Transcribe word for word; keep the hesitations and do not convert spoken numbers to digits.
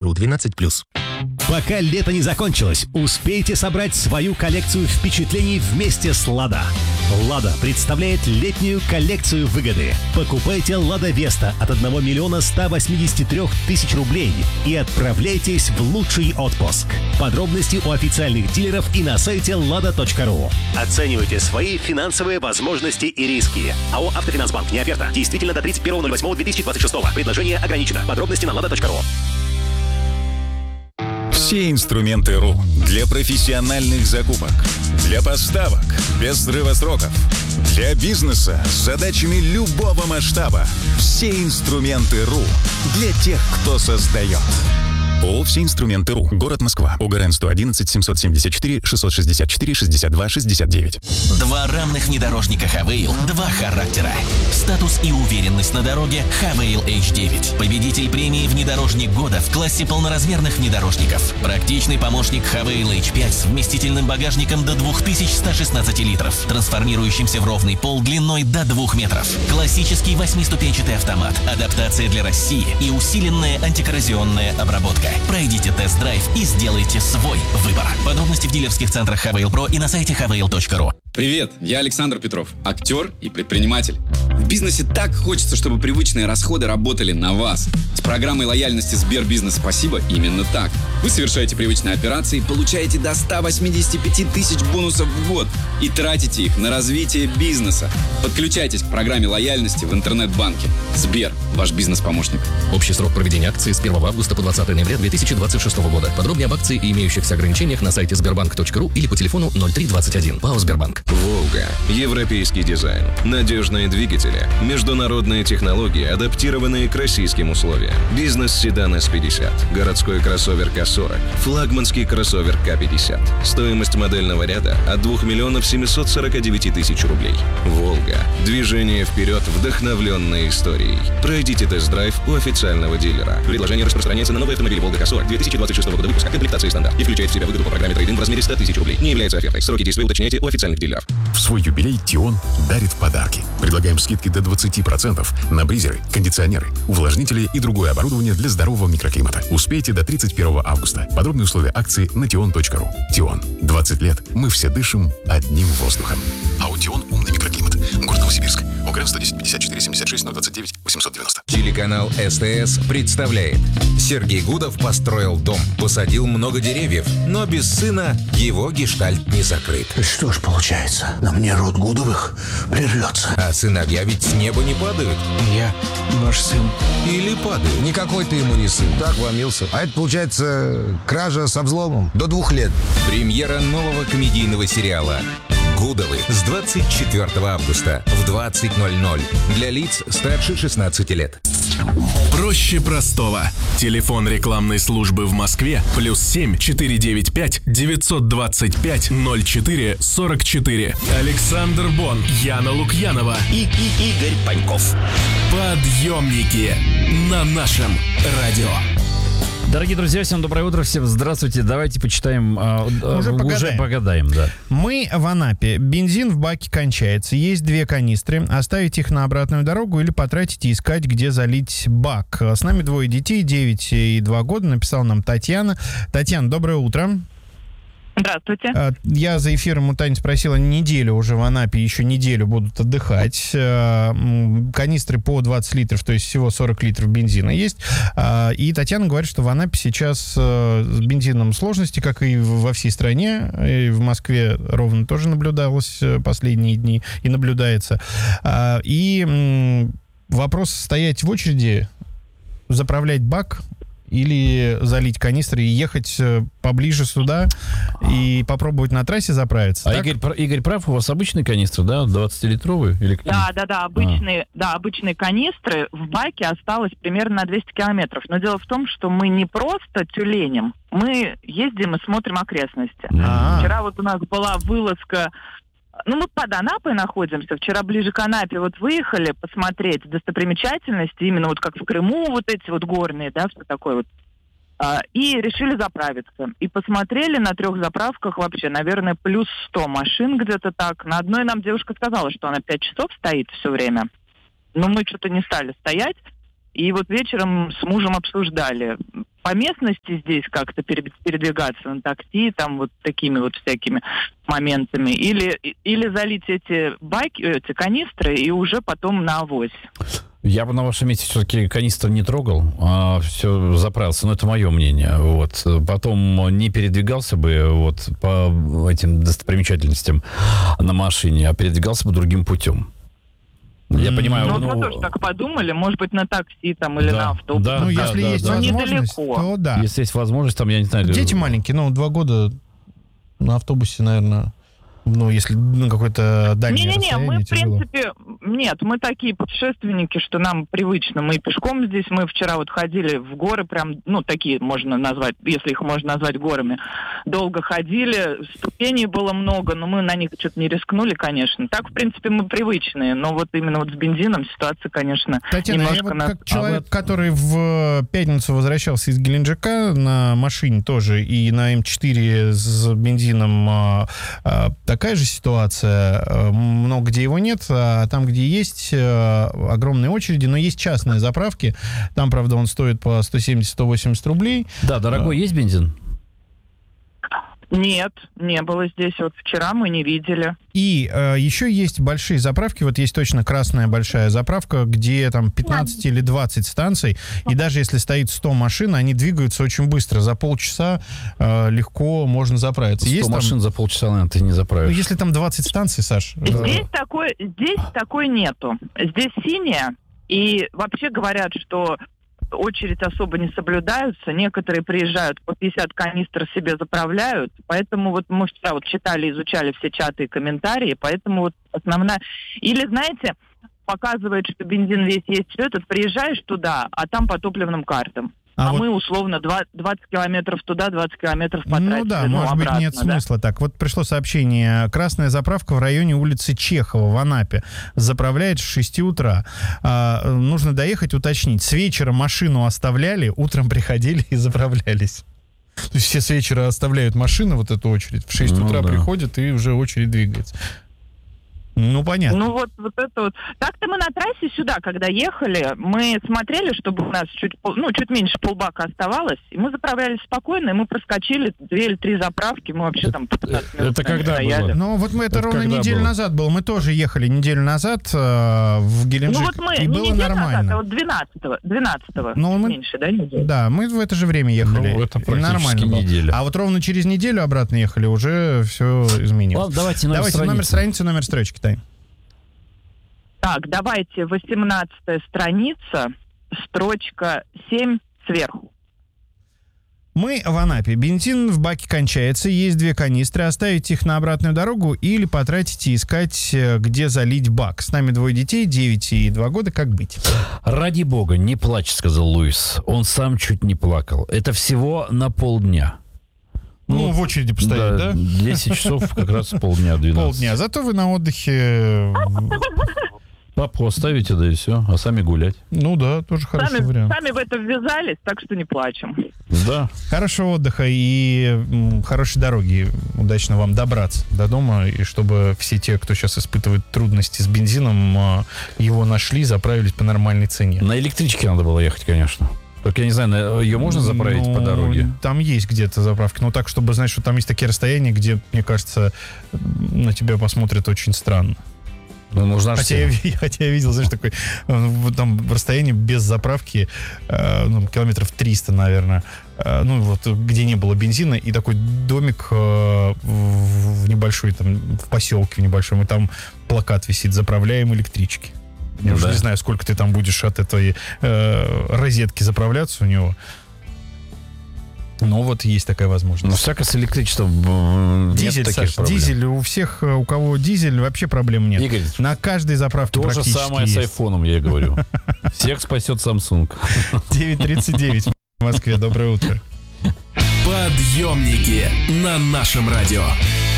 ру двенадцать плюс. Пока лето не закончилось, успейте собрать свою коллекцию впечатлений вместе с «Лада». «Лада» представляет летнюю коллекцию выгоды. Покупайте «Лада Веста» от одного миллиона ста восьмидесяти трёх тысяч рублей и отправляйтесь в лучший отпуск. Подробности у официальных дилеров и на сайте лада точка ру. Оценивайте свои финансовые возможности и риски. АО «Автофинансбанк». Не оферта. Действительно до тридцать первого ноль восьмого две тысячи двадцать шестого. Предложение ограничено. Подробности на лада точка ру. Все инструменты РУ для профессиональных закупок, для поставок без срыва сроков, для бизнеса с задачами любого масштаба. Все инструменты РУ для тех, кто создает. ООО «Все инструменты РУ». Город Москва. ОГРН сто одиннадцать семьсот семьдесят четыре шестьсот шестьдесят четыре шестьдесят два шестьдесят девять. Два равных внедорожника Хавейл, два характера. Статус и уверенность на дороге Хавейл эйч девять. Победитель премии «Внедорожник года» в классе полноразмерных внедорожников. Практичный помощник Хавейл эйч пять с вместительным багажником до две тысячи сто шестнадцать литров, трансформирующимся в ровный пол длиной до двух метров. Классический восьмиступенчатый автомат, адаптация для России и усиленная антикоррозионная обработка. Пройдите тест-драйв и сделайте свой выбор. Подробности в дилерских центрах Хавейл Про и на сайте хавейл точка ру. Привет, я Александр Петров, актер и предприниматель. В бизнесе так хочется, чтобы привычные расходы работали на вас. С программой лояльности Сбербизнес «Спасибо» именно так. Вы совершаете привычные операции, получаете до ста восьмидесяти пяти тысяч бонусов в год и тратите их на развитие бизнеса. Подключайтесь к программе лояльности в интернет-банке. Сбер, ваш бизнес-помощник. Общий срок проведения акции с первого августа по двадцатое ноября две тысячи двадцать шестого года. Подробнее об акции и имеющихся ограничениях на сайте сбербанк точка ру или по телефону ноль три двадцать один. ПАО «Сбербанк». «Волга». Европейский дизайн. Надежные двигатели. Международные технологии, адаптированные к российским условиям. Бизнес-седан эс пятьдесят. Городской кроссовер ка сорок. Флагманский кроссовер ка пятьдесят. Стоимость модельного ряда от двух миллионов семисот сорока девяти тысяч рублей. «Волга». Движение вперед, вдохновленное историей. Пройдите тест-драйв у официального дилера. Предложение распространяется на новые автомобили «Волга ка сорок» две тысячи двадцать шестого года выпуска, комплектации стандарт, и включает в себя выгоду по программе трейд-ин в размере ста тысяч рублей. Не является офертой. Сроки действия уточняйте у официальных дилеров. В свой юбилей «Тион» дарит подарки. Предлагаем скидки до двадцати процентов на бризеры, кондиционеры, увлажнители и другое оборудование для здорового микроклимата. Успейте до тридцать первого августа. Подробные условия акции на тион точка ру. «Тион». двадцать лет. Мы все дышим одним воздухом. А у «Тион» умный микроклимат. Город Новосибирск. ОГРН сто десять пятьдесят четыре семьдесят шесть ноль двадцать девять восемьсот девяносто. Телеканал СТС представляет. Сергей Гудов построил дом, посадил много деревьев, но без сына его гештальт не закрыт. Что ж получается, на мне род Гудовых прервется. А сыновья ведь с неба не падают. Я ваш сын. Или падают. Никакой ты ему не сын. Так вломился. А это получается кража со взломом. До двух лет. Премьера нового комедийного сериала «Гудовы» с двадцать четвёртого августа в двадцать ноль ноль для лиц старше шестнадцати лет. Проще простого. Телефон рекламной службы в Москве плюс семь четыре девять пять девятьсот двадцать пять ноль четыре сорок четыре. Александр Бон, Яна Лукьянова и, и Игорь Паньков. Подъемники на нашем радио. Дорогие друзья, всем доброе утро, всем здравствуйте. Давайте почитаем, э, уже, погадаем. уже погадаем, да. Мы в Анапе. Бензин в баке кончается. Есть две канистры. Оставить их на обратную дорогу или потратить и искать, где залить бак. С нами двое детей, девять и два года. Написала нам Татьяна. Татьяна, доброе утро. Здравствуйте. Я за эфиром у Тани спросила, неделю уже в Анапе, еще неделю будут отдыхать. Канистры по двадцать литров, то есть всего сорок литров бензина есть. И Татьяна говорит, что в Анапе сейчас с бензином сложности, как и во всей стране. И в Москве ровно тоже наблюдалось последние дни и наблюдается. И вопрос стоять в очереди, заправлять бак или залить канистры и ехать поближе сюда и попробовать на трассе заправиться. А Игорь, Игорь прав, у вас обычные канистры, да, двадцатилитровые? Или... Да, да, да, обычные, а. да, обычные канистры в баке осталось примерно на двести километров. Но дело в том, что мы не просто тюленим, мы ездим и смотрим окрестности. А-а-а. Вчера вот у нас была вылазка. Ну, мы под Анапой находимся. Вчера ближе к Анапе вот выехали посмотреть достопримечательности, именно вот как в Крыму, вот эти вот горные, да, что такое вот. А, и решили заправиться. И посмотрели на трех заправках вообще, наверное, плюс сто машин где-то так. На одной нам девушка сказала, что она пять часов стоит все время. Но мы что-то не стали стоять. И вот вечером с мужем обсуждали. По местности здесь как-то передвигаться на такси, там вот такими вот всякими моментами. Или, или залить эти баки, эти канистры и уже потом на авось. Я бы на вашем месте все-таки канистр не трогал, а все заправился. Но это мое мнение. Вот. Потом не передвигался бы вот по этим достопримечательностям на машине, а передвигался бы другим путем. Я понимаю, ну, ну, мы тоже так подумали, может быть, на такси там или да, на автобус. Да, ну, да, если да, есть да, возможность, недалеко. то да. Если есть возможность, там, я не знаю... Дети маленькие, ну, два года на автобусе, наверное... Ну, если на какое-то дальнее Не-не-не, расстояние, мы, в тяжело. принципе, нет, мы такие путешественники, что нам привычно. Мы пешком здесь, мы вчера вот ходили в горы, прям, ну, такие можно назвать, если их можно назвать горами. Долго ходили, ступеней было много, но мы на них что-то не рискнули, конечно. Так, в принципе, мы привычные, но вот именно вот с бензином ситуация, конечно, Татьяна, немножко... я вот нас... как человек, а вот... который в пятницу возвращался из Геленджика на машине тоже, и на эм четыре с бензином а, а, такая же ситуация. Много где его нет, а там, где есть, огромные очереди, но есть частные заправки. Там, правда, он стоит по сто семьдесят - сто восемьдесят рублей. Да, дорогой, есть бензин? Нет, не было здесь. Вот вчера мы не видели. И э, еще есть большие заправки. Вот есть точно красная большая заправка, где там пятнадцать или двадцать станций. И даже если стоит сто машин, они двигаются очень быстро. За полчаса э, легко можно заправиться. сто есть машин там... за полчаса, наверное, ты не заправишь. Ну, если там двадцать станций, Саш... Здесь, э... такой, здесь такой нету. Здесь синяя. И вообще говорят, что очередь особо не соблюдаются. Некоторые приезжают, по пятьдесят канистр себе заправляют. Поэтому вот мы вчера вот читали, изучали все чаты и комментарии. Поэтому вот основная... Или, знаете, показывает, что бензин весь есть, все это, приезжаешь туда, а там по топливным картам. А, а вот... мы, условно, двадцать километров туда, двадцать километров потратили. Ну да, ну, может обратно, быть, нет да? смысла так. Вот пришло сообщение. Красная заправка в районе улицы Чехова в Анапе. Заправляет с шести утра. А, нужно доехать, уточнить. С вечера машину оставляли, утром приходили и заправлялись. То есть все с вечера оставляют машину, вот эту очередь. В шесть ну, утра да. приходят, и уже очередь двигается. Ну, понятно. Ну, вот, вот это вот. Так-то мы на трассе сюда, когда ехали, мы смотрели, чтобы у нас чуть, ну, чуть меньше полбака оставалось, и мы заправлялись спокойно, и мы проскочили две или три заправки, мы вообще там пятнадцать минут это когда стояли. было? Ну, вот мы это, это ровно неделю было? назад было. Мы тоже ехали неделю назад э, в Геленджик, ну, вот мы, и не было нормально. Назад, а вот двенадцатого, двенадцатого ну, мы... меньше, да, неделю? Да, мы в это же время ехали. Ну, это практически нормально неделя. А вот ровно через неделю обратно ехали, уже все изменилось. Ладно, давайте номер давайте страницы. номер страницы, номер строчки, Тань. Так, давайте восемнадцатая страница, строчка семь сверху. Мы в Анапе. Бензин в баке кончается, есть две канистры. Оставить их на обратную дорогу или потратить и искать, где залить бак. С нами двое детей, девять и два года. Как быть? Ради бога, не плачь, сказал Луис. Он сам чуть не плакал. Это всего на полдня. Ну, ну в очереди постоять, да? да? десять часов как раз полдня, двенадцать. Полдня. Зато вы на отдыхе... Папку оставите, да и все, а сами гулять. Ну да, тоже хороший сами, вариант. Сами в это ввязались, так что не плачем. Да. Хорошего отдыха и м, хорошей дороги. Удачно вам добраться до дома, и чтобы все те, кто сейчас испытывает трудности с бензином, а, его нашли, заправились по нормальной цене. На электричке надо было ехать, конечно. Только я не знаю, ее можно заправить ну, по дороге? Там есть где-то заправки, но так, чтобы знать, что там есть такие расстояния, где, мне кажется, на тебя посмотрят очень странно. Ну, нужна хотя, я, хотя я видел, знаешь, такой там в расстоянии без заправки э, ну, километров триста, наверное, э, ну вот где не было бензина, и такой домик э, в, в небольшой, там, в поселке в небольшом, и там плакат висит: «Заправляем электрички». Я ну, уже да. не знаю, сколько ты там будешь от этой э, розетки заправляться у него. Но вот есть такая возможность. Ну, всяко с электричеством дизель, нет таких Саш, дизель. У всех, у кого дизель, вообще проблем нет. Игорь, на каждой заправке практически то же самое есть. С айфоном, я и говорю. Всех спасет Samsung. девять тридцать девять в Москве. Доброе утро. Подъемники на нашем радио.